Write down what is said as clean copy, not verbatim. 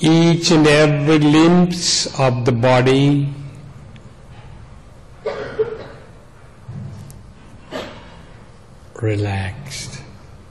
each and every limbs of the body relaxed.